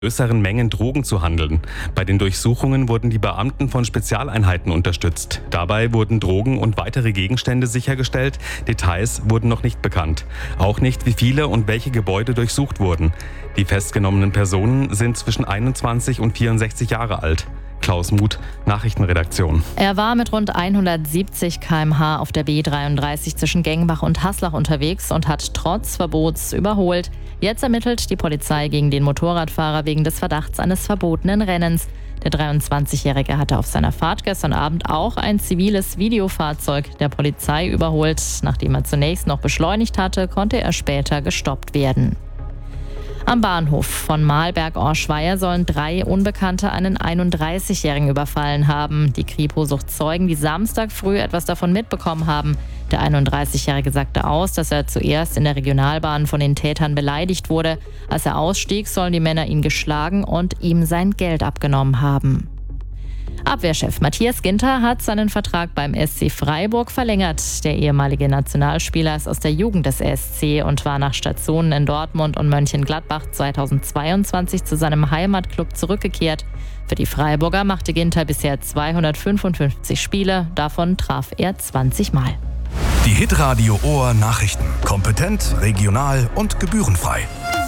größeren Mengen Drogen zu handeln. Bei den Durchsuchungen wurden die Beamten von Spezialeinheiten unterstützt. Dabei wurden Drogen und weitere Gegenstände sichergestellt. Details wurden noch nicht bekannt. Auch nicht, wie viele und welche Gebäude durchsucht wurden. Die festgenommenen Personen sind zwischen 21 und 64 Jahre alt. Klaus Muth, Nachrichtenredaktion. Er war mit rund 170 km/h auf der B33 zwischen Gengbach und Haslach unterwegs und hat trotz Verbots überholt. Jetzt ermittelt die Polizei gegen den Motorradfahrer wegen des Verdachts eines verbotenen Rennens. Der 23-Jährige hatte auf seiner Fahrt gestern Abend auch ein ziviles Videofahrzeug der Polizei überholt. Nachdem er zunächst noch beschleunigt hatte, konnte er später gestoppt werden. Am Bahnhof von Mahlberg-Orschweier sollen 3 Unbekannte einen 31-Jährigen überfallen haben. Die Kripo sucht Zeugen, die Samstag früh etwas davon mitbekommen haben. Der 31-Jährige sagte aus, dass er zuerst in der Regionalbahn von den Tätern beleidigt wurde. Als er ausstieg, sollen die Männer ihn geschlagen und ihm sein Geld abgenommen haben. Abwehrchef Matthias Ginter hat seinen Vertrag beim SC Freiburg verlängert. Der ehemalige Nationalspieler ist aus der Jugend des SC und war nach Stationen in Dortmund und Mönchengladbach 2022 zu seinem Heimatclub zurückgekehrt. Für die Freiburger machte Ginter bisher 255 Spiele, davon traf er 20 Mal. Die Hitradio Ohr Nachrichten. Kompetent, regional und gebührenfrei.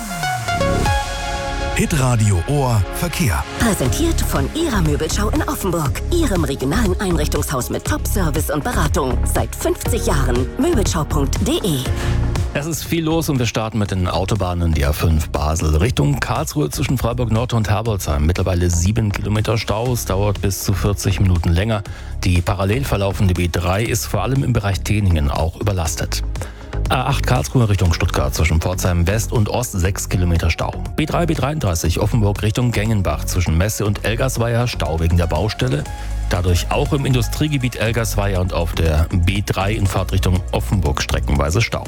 Hitradio Ohr Verkehr. Präsentiert von Ihrer Möbelschau in Offenburg. Ihrem regionalen Einrichtungshaus mit Top-Service und Beratung. Seit 50 Jahren. Möbelschau.de. Es ist viel los und wir starten mit den Autobahnen. Die A5 Basel Richtung Karlsruhe zwischen Freiburg Nord und Herbolzheim. Mittlerweile 7 Kilometer Stau. Es dauert bis zu 40 Minuten länger. Die parallel verlaufende B3 ist vor allem im Bereich Teningen auch überlastet. A8 Karlsruhe Richtung Stuttgart zwischen Pforzheim West und Ost 6 Kilometer Stau. B3, B33 Offenburg Richtung Gengenbach zwischen Messe und Elgersweier Stau wegen der Baustelle. Dadurch auch im Industriegebiet Elgersweier und auf der B3 in Fahrtrichtung Offenburg streckenweise Stau.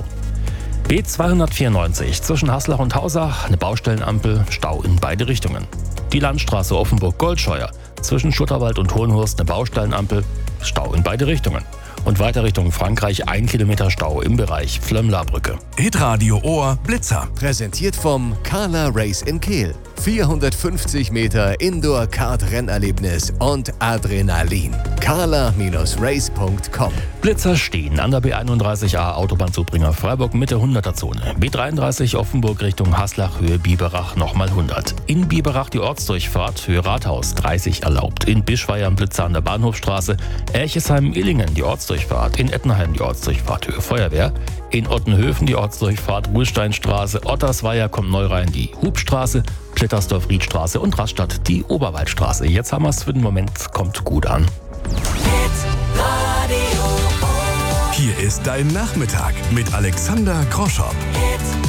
B294 zwischen Haslach und Hausach eine Baustellenampel, Stau in beide Richtungen. Die Landstraße Offenburg-Goldscheuer zwischen Schutterwald und Hohenhurst eine Baustellenampel, Stau in beide Richtungen. Und weiter Richtung Frankreich 1 Kilometer Stau im Bereich Flömmler-Brücke. Hitradio Ohr Blitzer. Präsentiert vom Carla Race in Kehl. 450 Meter Indoor-Kart-Rennerlebnis und Adrenalin. carla-race.com. Blitzer stehen an der B31A Autobahnzubringer Freiburg Mitte 100er Zone. B33 Offenburg Richtung Haslach Höhe Biberach nochmal 100. In Biberach die Ortsdurchfahrt Höhe Rathaus 30 erlaubt. In Bischweier am Blitzer an der Bahnhofstraße. Elchesheim-Illingen die Ortsdurchfahrt. In Ettenheim die Ortsdurchfahrt Höhe Feuerwehr. In Ottenhöfen die Ortsdurchfahrt Ruhlsteinstraße. Ottersweier kommt neu rein die Hubstraße. Klittersdorf-Riedstraße und Rastatt die Oberwaldstraße. Jetzt haben wir es für den Moment, kommt gut an. Hier ist dein Nachmittag mit Alexander Groschow.